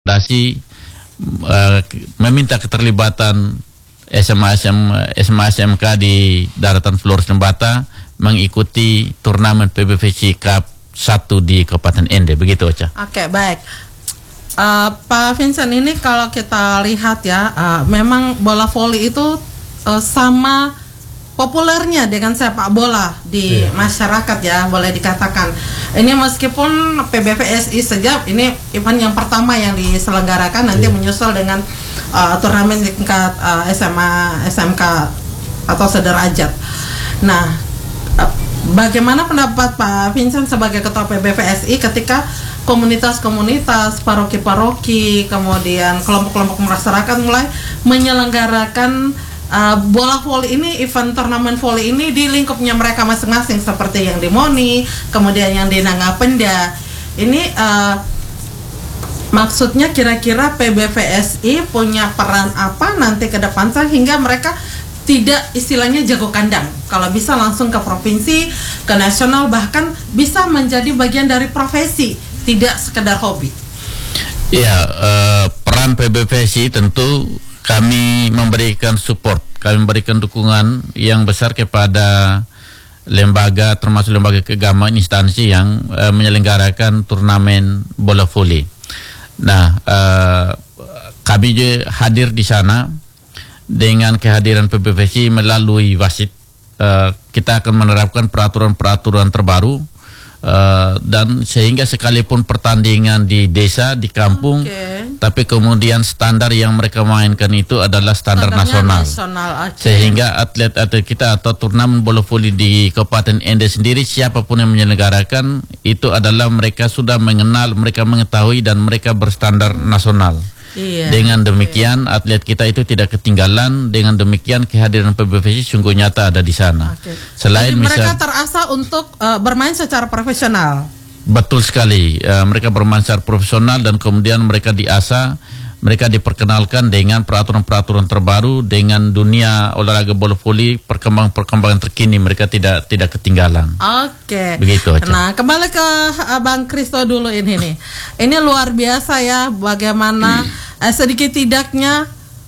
rekomendasi meminta keterlibatan SMA SMK di Daratan Flores Lembata mengikuti turnamen PBVC Cup 1 di Kabupaten Ende. Begitu, Ocha. Oke, baik. Pak Vincent, ini kalau kita lihat ya, memang bola voli itu sama populernya dengan sepak bola di masyarakat ya, boleh dikatakan. Ini meskipun PBVSI sejak ini event yang pertama yang diselenggarakan, nanti menyusul dengan turnamen tingkat SMA, SMK atau sederajat. Nah, bagaimana pendapat Pak Vincent sebagai ketua PBVSI ketika komunitas-komunitas, paroki-paroki, kemudian kelompok-kelompok masyarakat mulai menyelenggarakan bola voli ini, event turnamen voli ini di lingkupnya mereka masing-masing, seperti yang di Moni, kemudian yang di Nangapenda. Ini maksudnya kira-kira PBVSI punya peran apa nanti ke depan sehingga mereka tidak istilahnya jago kandang, kalau bisa langsung ke provinsi, ke nasional, bahkan bisa menjadi bagian dari profesi, tidak sekedar hobi. Ya, peran PBVSI tentu kami memberikan support, kami memberikan dukungan yang besar kepada lembaga, termasuk lembaga keagamaan, instansi yang menyelenggarakan turnamen bola voli. Nah, kami hadir di sana dengan kehadiran PBVSI melalui wasit. Kita akan menerapkan peraturan-peraturan terbaru. Dan sehingga sekalipun pertandingan di desa, di kampung, tapi kemudian standar yang mereka mainkan itu adalah standar nasional. Sehingga atlet-atlet kita atau turnamen bola voli di Kabupaten Ende sendiri, siapapun yang menyelenggarakan itu adalah mereka sudah mengenal, mereka mengetahui dan mereka berstandar nasional. Dengan demikian atlet kita itu tidak ketinggalan. Dengan demikian kehadiran PBVSI sungguh nyata ada di sana. Selain jadi mereka terasa untuk bermain secara profesional. Betul sekali. Mereka bermain secara profesional dan kemudian mereka diasah, mereka diperkenalkan dengan peraturan-peraturan terbaru, dengan dunia olahraga bola voli, perkembangan terkini, mereka tidak ketinggalan. Begitu aja. Nah, kembali ke Bang Kristo dulu ini nih. Ini luar biasa ya, bagaimana sedikit tidaknya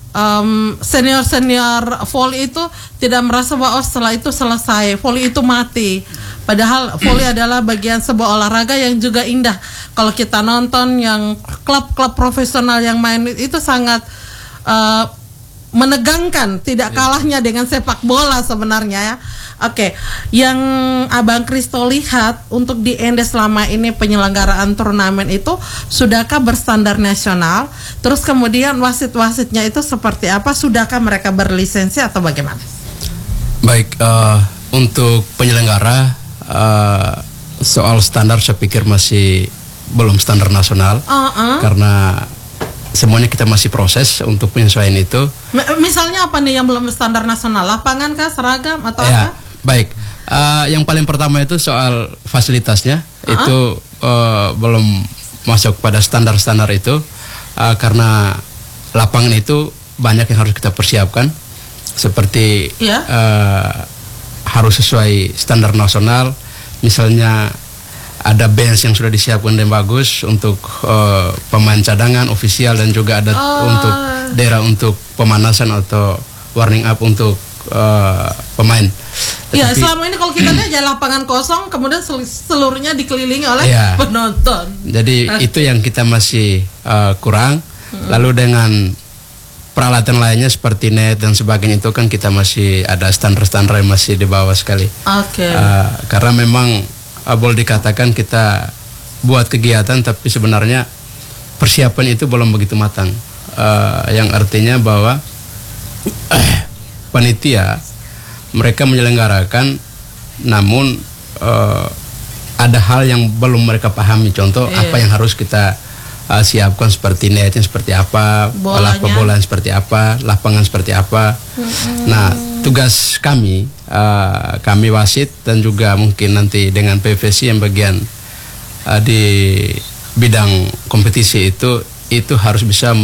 senior voli itu tidak merasa bahwa setelah itu selesai, voli itu mati. Padahal voli adalah bagian sebuah olahraga yang juga indah. Kalau kita nonton yang klub-klub profesional yang main itu sangat menegangkan, tidak kalahnya dengan sepak bola sebenarnya ya. Yang Abang Kristo lihat untuk di Ende selama ini penyelenggaraan turnamen itu sudahkah berstandar nasional? Terus kemudian wasit-wasitnya itu seperti apa? Sudahkah mereka berlisensi atau bagaimana? Baik, untuk penyelenggara soal standar saya pikir masih belum standar nasional, karena semuanya kita masih proses untuk penyesuaian itu. Misalnya apa nih yang belum standar nasional? Lapangan kah, seragam atau apa? Baik, yang paling pertama itu soal fasilitasnya itu belum masuk pada standar-standar itu, karena lapangan itu banyak yang harus kita persiapkan, seperti harus sesuai standar nasional. Misalnya ada bench yang sudah disiapkan dan bagus untuk pemain cadangan, ofisial, dan juga ada untuk daerah untuk pemanasan atau warming up untuk pemain. Ya, selama ini kalau kita lihat ya lapangan kosong, kemudian seluruhnya dikelilingi oleh penonton. Jadi itu yang kita masih kurang. Lalu dengan peralatan lainnya seperti net dan sebagainya itu kan kita masih ada standar-standar yang masih di bawah sekali. Karena memang boleh dikatakan kita buat kegiatan tapi sebenarnya persiapan itu belum begitu matang. Yang artinya bahwa panitia mereka menyelenggarakan, namun ada hal yang belum mereka pahami. Contoh apa yang harus kita siapkan, seperti netnya seperti apa, alat pebolaan seperti apa, lapangan seperti apa. Nah, tugas kami wasit dan juga mungkin nanti dengan PVC yang bagian di bidang kompetisi itu harus bisa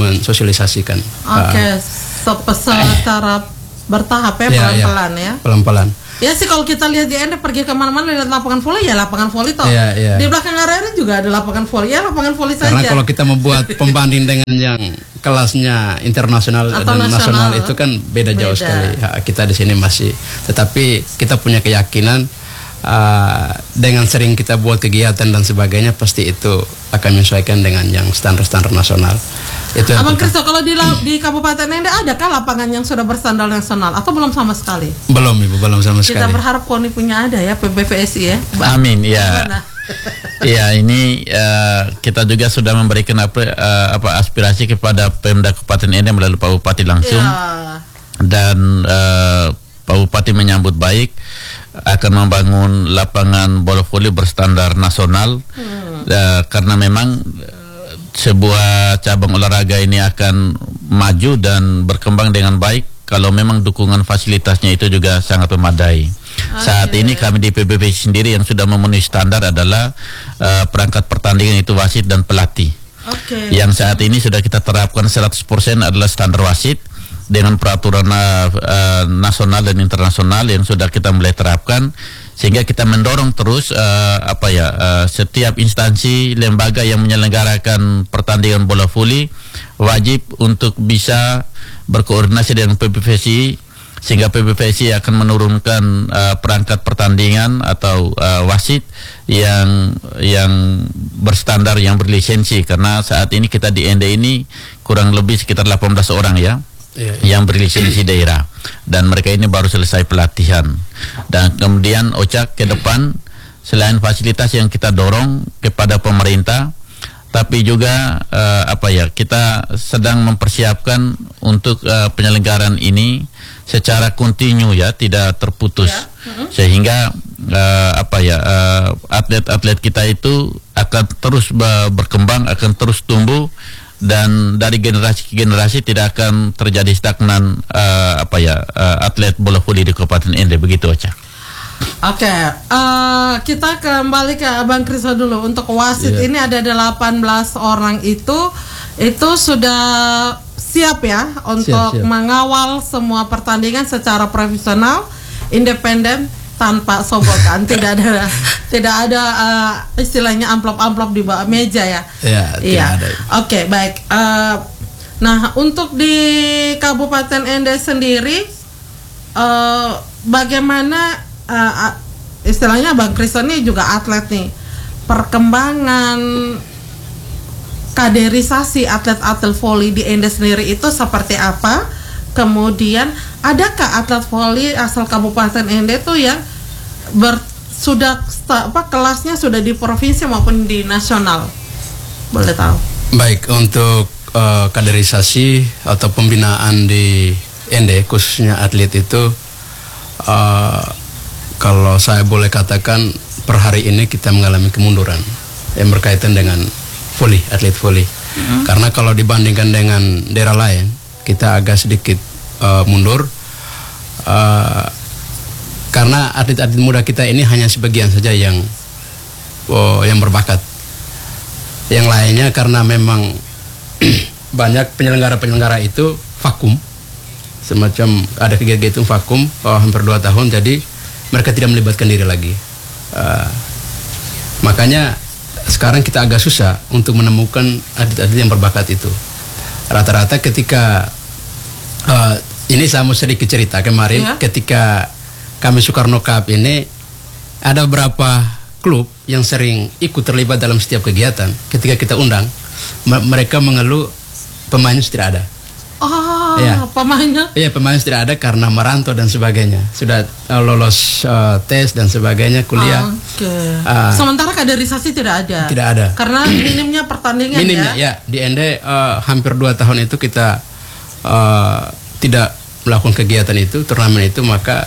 mensosialisasikan. Secara bertahap ya, pelan-pelan ya. Pelan-pelan. Ya sih kalau kita lihat di Ende pergi kemana-mana lihat lapangan voli ya lapangan voli toh. Iya. Di belakang area ini juga ada lapangan voli ya lapangan voli saja. Karena kalau kita membuat pembanding dengan yang kelasnya internasional Atau dan nasional, nasional itu kan beda jauh beda. sekali. Kita di sini masih, tetapi kita punya keyakinan dengan sering kita buat kegiatan dan sebagainya pasti itu akan menyesuaikan dengan yang standar-standar nasional. Itu yang Abang penting. Kristo kalau di Kabupaten Ende adakah lapangan yang sudah berstandar nasional atau belum sama sekali? Belum Ibu, belum sama Kita sekali. berharap KONI punya ada ya PBVSI ya. Amin ya. Gimana? Ya ini kita juga sudah memberikan aspirasi kepada Pemda Kabupaten Ende melalui Pak Bupati langsung Ya. dan Pak Bupati menyambut baik akan membangun lapangan bola voli berstandar nasional karena memang sebuah cabang olahraga ini akan maju dan berkembang dengan baik kalau memang dukungan fasilitasnya itu juga sangat memadai. Saat ini kami di PBB sendiri yang sudah memenuhi standar adalah perangkat pertandingan itu wasit dan pelatih. Oke. Yang saat ini sudah kita terapkan 100% adalah standar wasit dengan peraturan nasional dan internasional yang sudah kita mulai terapkan, sehingga kita mendorong terus setiap instansi lembaga yang menyelenggarakan pertandingan bola voli wajib untuk bisa berkoordinasi dengan PBVSI, sehingga PBVSI akan menurunkan perangkat pertandingan atau wasit yang berstandar, yang berlisensi, karena saat ini kita di Ende ini kurang lebih sekitar 18 orang ya. Yang berlisensi daerah, dan mereka ini baru selesai pelatihan. Dan kemudian Ocak ke depan selain fasilitas yang kita dorong kepada pemerintah, tapi juga kita sedang mempersiapkan untuk penyelenggaraan ini secara kontinu ya, tidak terputus sehingga atlet-atlet kita itu akan terus berkembang, akan terus tumbuh, dan dari generasi ke generasi tidak akan terjadi stagnan atlet bola voli di Kabupaten Ende, begitu Ocha. Oke, kita kembali ke Abang Kristo dulu. Untuk wasit ini ada 18 orang itu sudah siap ya untuk Siap. mengawal semua pertandingan secara profesional, independen, tanpa sogokan. tidak ada istilahnya amplop-amplop di bawah meja ya. Iya. Oke, baik. Nah, untuk di Kabupaten Ende sendiri bagaimana istilahnya Bang Kristo ini juga atlet nih, perkembangan kaderisasi atlet-atlet voli di Ende sendiri itu seperti apa? Kemudian adakah atlet voli asal Kabupaten Ende tuh yang kelasnya sudah di provinsi maupun di nasional? Boleh tahu? Baik, untuk kaderisasi atau pembinaan di Ende khususnya atlet itu kalau saya boleh katakan per hari ini kita mengalami kemunduran yang berkaitan dengan voli, atlet voli. Karena kalau dibandingkan dengan daerah lain kita agak sedikit mundur karena atlet-atlet muda kita ini hanya sebagian saja yang berbakat. Yang lainnya karena memang banyak penyelenggara itu vakum, semacam ada kegiatan itu vakum hampir 2 tahun, jadi mereka tidak melibatkan diri lagi. Makanya sekarang kita agak susah untuk menemukan atlet-atlet yang berbakat itu. Rata-rata ketika ini saya mau sedikit cerita kemarin ketika kami Soekarno Cup ini ada beberapa klub yang sering ikut terlibat dalam setiap kegiatan. Ketika kita undang, mereka mengeluh pemainnya tidak ada. Pemainnya? Iya, pemain tidak ada karena merantau dan sebagainya. Sudah lolos tes dan sebagainya, kuliah. Sementara kaderisasi tidak ada. Tidak ada. Karena minimnya pertandingan. Ya. Di Ende hampir 2 tahun itu kita tidak melakukan kegiatan itu, turnamen itu, maka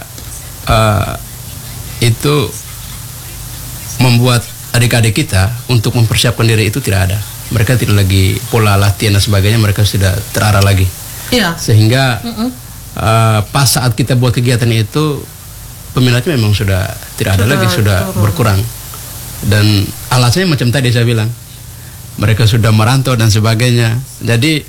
itu membuat adik-adik kita untuk mempersiapkan diri itu tidak ada. Mereka tidak lagi pola latihan dan sebagainya, mereka sudah terarah lagi. Iya. Sehingga pas saat kita buat kegiatan itu peminatnya memang sudah tidak ada lagi, sudah berkurang. Dan alasannya macam tadi saya bilang, mereka sudah merantau dan sebagainya. Jadi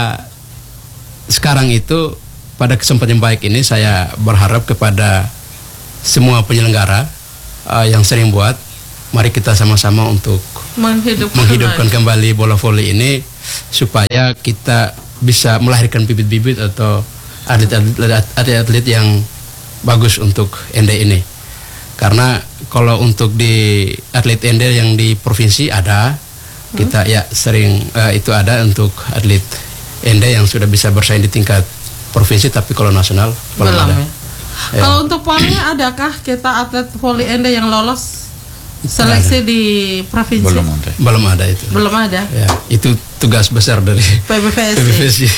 sekarang itu pada kesempatan yang baik ini saya berharap kepada semua penyelenggara yang sering buat, mari kita sama-sama untuk menghidupkan kembali bola voli ini supaya kita bisa melahirkan bibit-bibit atau atlet-atlet yang bagus untuk Ende ini. Karena kalau untuk di atlet Ende yang di provinsi ada, kita ya sering itu ada untuk atlet Ende yang sudah bisa bersaing di tingkat provinsi, tapi kalau nasional belum ada. Ya. Kalau untuk volinya adakah kita atlet voli Ende yang lolos seleksi di provinsi? Belum ada itu. Belum ada. Ya, itu tugas besar dari PBVSI.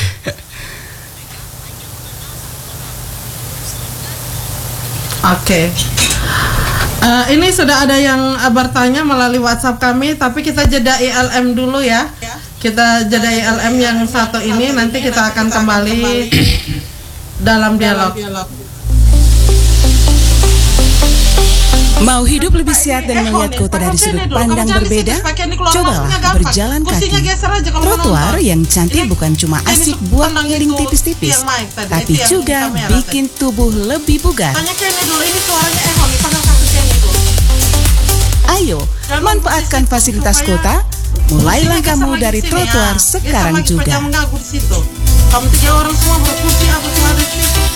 Oke. Ini sudah ada yang bertanya melalui WhatsApp kami, tapi kita jeda ILM dulu ya. Kita jeda ILM yang satu ini, nanti kita akan kembali dalam dialog. Mau hidup lebih sehat dan melihat kota dari sudut pandang berbeda? Cobalah berjalan kaki. Trotoar yang cantik bukan cuma asik buat healing tipis-tipis, tapi juga bikin tubuh lebih bugar. Ayo, manfaatkan fasilitas kota. Mulai langkahmu dari trotoar sekarang juga. Kamu 3 orang semua berkursi apa semua ada di situ.